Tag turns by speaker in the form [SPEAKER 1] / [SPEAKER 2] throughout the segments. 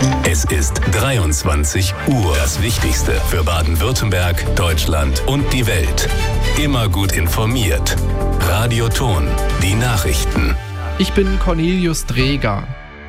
[SPEAKER 1] Es ist 23 Uhr. Das Wichtigste für Baden-Württemberg, Deutschland und die Welt. Immer gut informiert. Radio Thon, die Nachrichten.
[SPEAKER 2] Ich bin Cornelius Dreger.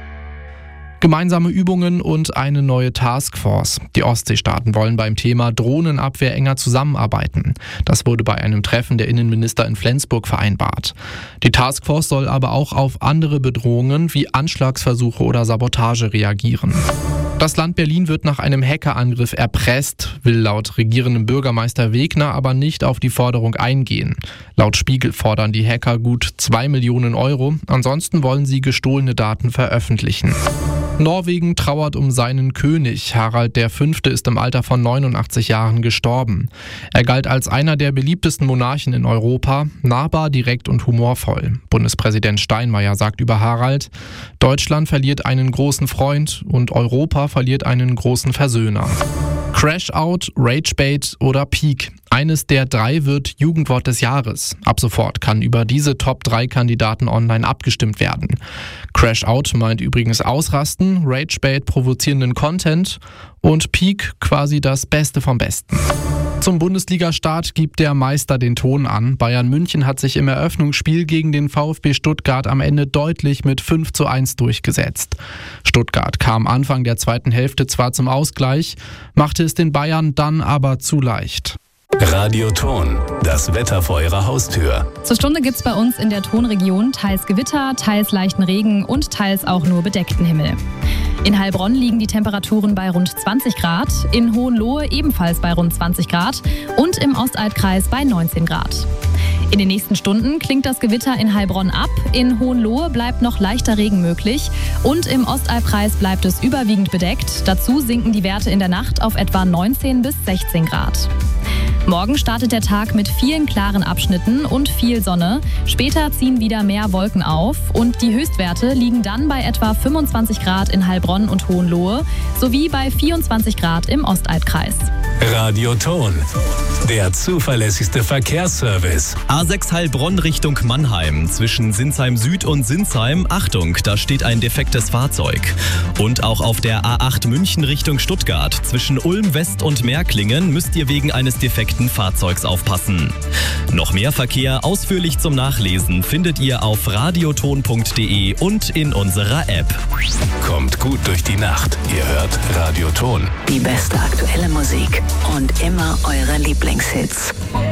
[SPEAKER 2] Gemeinsame Übungen und eine neue Taskforce. Die Ostseestaaten wollen beim Thema Drohnenabwehr enger zusammenarbeiten. Das wurde bei einem Treffen der Innenminister in Flensburg vereinbart. Die Taskforce soll aber auch auf andere Bedrohungen wie Anschlagsversuche oder Sabotage reagieren. Das Land Berlin wird nach einem Hackerangriff erpresst, will laut regierendem Bürgermeister Wegner aber nicht auf die Forderung eingehen. Laut Spiegel fordern die Hacker gut 2 Millionen Euro, ansonsten wollen sie gestohlene Daten veröffentlichen. Norwegen trauert um seinen König. Harald V. ist im Alter von 89 Jahren gestorben. Er galt als einer der beliebtesten Monarchen in Europa, nahbar, direkt und humorvoll. Bundespräsident Steinmeier sagt über Harald: Deutschland verliert einen großen Freund und Europa verliert einen großen Versöhner. Crash-Out, Rage-Bait oder Peak. Eines der 3 wird Jugendwort des Jahres. Ab sofort kann über diese Top-3-Kandidaten online abgestimmt werden. Crash-Out meint übrigens ausrasten, Rage-Bait provozierenden Content und Peak quasi das Beste vom Besten. Zum Bundesliga-Start gibt der Meister den Ton an. Bayern München hat sich im Eröffnungsspiel gegen den VfB Stuttgart am Ende deutlich mit 5:1 durchgesetzt. Stuttgart kam Anfang der zweiten Hälfte zwar zum Ausgleich, machte es den Bayern dann aber zu leicht.
[SPEAKER 1] Radio Thon, das Wetter vor Ihrer Haustür.
[SPEAKER 3] Zur Stunde gibt's bei uns in der Thonregion teils Gewitter, teils leichten Regen und teils auch nur bedeckten Himmel. In Heilbronn liegen die Temperaturen bei rund 20 Grad, in Hohenlohe ebenfalls bei rund 20 Grad und im Ostalbkreis bei 19 Grad. In den nächsten Stunden klingt das Gewitter in Heilbronn ab, in Hohenlohe bleibt noch leichter Regen möglich und im Ostalbkreis bleibt es überwiegend bedeckt. Dazu sinken die Werte in der Nacht auf etwa 19 bis 16 Grad. Morgen startet der Tag mit vielen klaren Abschnitten und viel Sonne. Später ziehen wieder mehr Wolken auf und die Höchstwerte liegen dann bei etwa 25 Grad in Heilbronn und Hohenlohe sowie bei 24 Grad im Ostalbkreis.
[SPEAKER 1] Radio Thon, der zuverlässigste Verkehrsservice.
[SPEAKER 4] A6 Heilbronn Richtung Mannheim. Zwischen Sinsheim Süd und Sinsheim. Achtung, da steht ein defektes Fahrzeug. Und auch auf der A8 München Richtung Stuttgart. Zwischen Ulm West und Märklingen müsst ihr wegen eines defekten Fahrzeugs aufpassen. Noch mehr Verkehr ausführlich zum Nachlesen findet ihr auf radiothon.de und in unserer App.
[SPEAKER 1] Kommt gut durch die Nacht. Ihr hört Radio Thon.
[SPEAKER 5] Die beste aktuelle Musik und immer eure Lieblingshits.